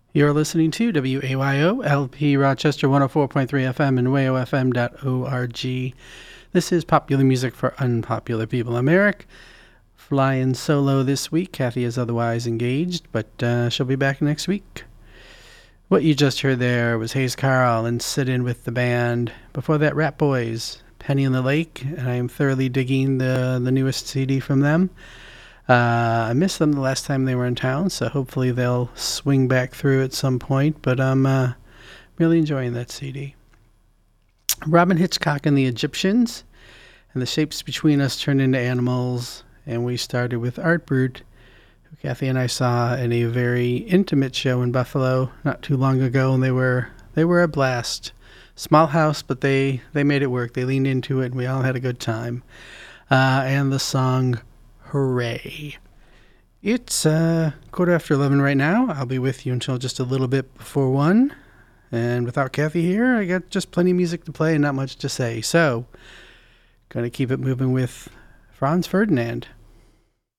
You're listening to WAYO LP Rochester 104.3 FM and wayofm.org. This is Popular Music for Unpopular People. I'm Eric, flying solo this week. Kathy is otherwise engaged, but she'll be back next week. What you just heard there was Hayes Carll and Sit In With the Band. Before that, Rat Boys, Penny in the Lake, and I am thoroughly digging the newest CD from them. I missed them the last time they were in town, so hopefully they'll swing back through at some point, but I'm really enjoying that CD. Robin Hitchcock and the Egyptians, and The Shapes Between Us Turned Into Animals, and we started with Art Brut, who Kathy and I saw in a very intimate show in Buffalo not too long ago, and they were a blast. Small house, but they made it work. They leaned into it, and we all had a good time. And the song Hooray. It's 11:15 right now. I'll be with you until just a little bit before 1. And without Kathy here, I got just plenty of music to play and not much to say. So, gonna keep it moving with Franz Ferdinand.